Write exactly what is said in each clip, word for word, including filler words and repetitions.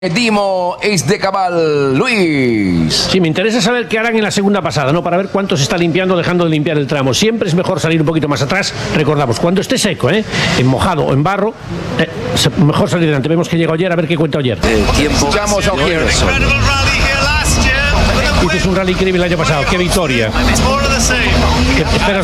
Dimo es de cabal, Luis. Sí, me interesa saber qué harán en la segunda pasada, ¿no? Para ver cuánto se está limpiando, dejando de limpiar el tramo. Siempre es mejor salir un poquito más atrás. Recordamos, cuando esté seco, ¿eh? En mojado o en barro, eh, mejor salir delante. Vemos que llega Ogier, a ver qué cuenta Ogier. El tiempo. Escuchamos a Ogier. Hiciste un rally increíble el año pasado. ¡Qué victoria! ¿Qué esperas?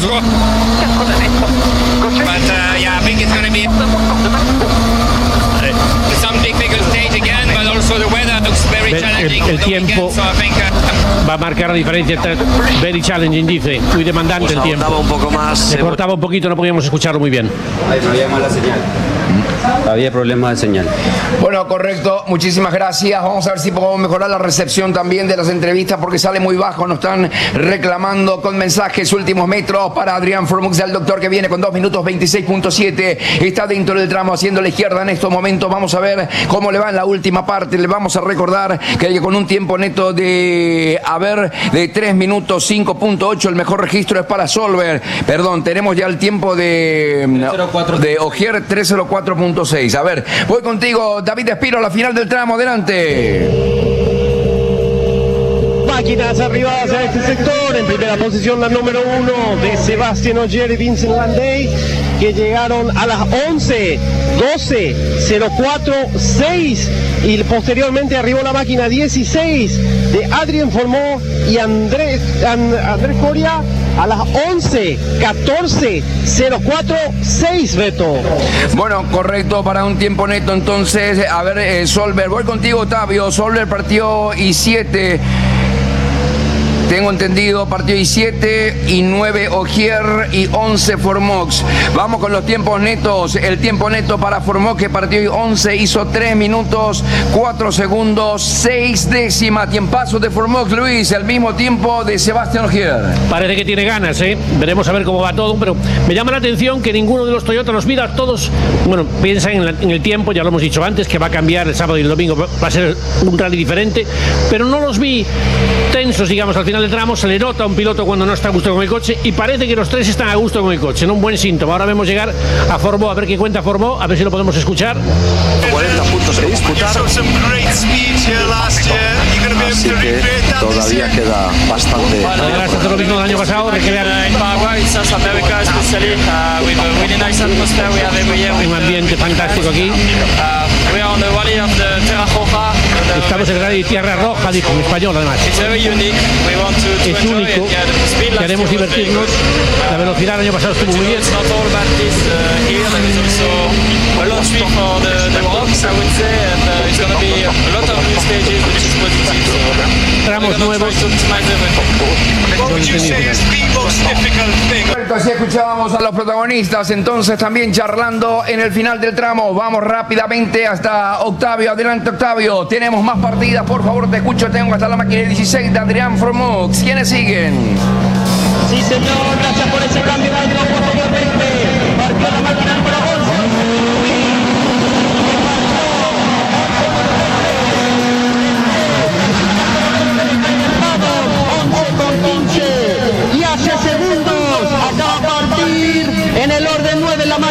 El, el tiempo va a marcar la diferencia. Very challenging, dice. Muy demandante el tiempo. Un poco más. Se cortaba un poquito, no podíamos escucharlo muy bien. Hay problema la señal. Había problemas de señal. Bueno, correcto. Muchísimas gracias. Vamos a ver si podemos mejorar la recepción también de las entrevistas porque sale muy bajo. Nos están reclamando con mensajes últimos metros para Adrián Formux, el doctor que viene con dos minutos veintiséis punto siete. Está dentro del tramo haciendo la izquierda en estos momentos. Vamos a ver cómo le va en la última parte. Le vamos a recordar que con un tiempo neto de, a ver, de tres minutos cinco punto ocho, el mejor registro es para Solver. Perdón, tenemos ya el tiempo de, de Ogier tres cero cuatro punto seis. A ver, voy contigo, David Espiro, a la final del tramo. Adelante. Máquinas arribadas a este sector, en primera posición la número uno de Sebastián Ogier y Vincent Landey, que llegaron a las once, doce, cero cuatro, seis, y posteriormente arribó la máquina dieciséis de Adrien Formó y Andrés, And, Andrés Coria a las once, catorce, cero cuatro, seis, Beto. Bueno, correcto, para un tiempo neto entonces. A ver, eh, Solver, voy contigo, Otavio. Solver partió y siete. Tengo entendido, partió y siete y nueve Ogier y once Formox. Vamos con los tiempos netos. El tiempo neto para Formox, que partió y once, hizo tres minutos, cuatro segundos, seis décimas. Tiempazo de Formox, Luis, el mismo tiempo de Sebastián Ogier. Parece que tiene ganas, ¿eh? Veremos a ver cómo va todo, pero me llama la atención que ninguno de los Toyota los mira todos. Bueno, piensan en, la, en el tiempo, ya lo hemos dicho antes, que va a cambiar el sábado y el domingo, va a ser un rally diferente, pero no los vi tensos, digamos, al final del tramo. Se le nota a un piloto cuando no está a gusto con el coche y parece que los tres están a gusto con el coche, ¿no? Un buen síntoma. Ahora vemos llegar a Formó, a ver qué cuenta Formó, a ver si lo podemos escuchar. cuarenta puntos que disputar. Así que todavía queda bastante. Podrás hacer lo mismo del año pasado, recrear un ambiente fantástico aquí. Estamos en Rally Tierra Roja, dijo en español además. Es único, queremos divertirnos. La velocidad el año pasado estuvo muy bien. Tramos nuevos. Así escuchábamos a los protagonistas entonces también charlando en el final del tramo. Vamos rápidamente hasta Octavio. Adelante, Octavio. Tenemos más partidas, por favor, te escucho. Tengo hasta la máquina dieciséis de Adrián Formux. ¿Quiénes siguen? Sí, señor, gracias por ese cambio de aire, por favor, veinte. Marcó la máquina número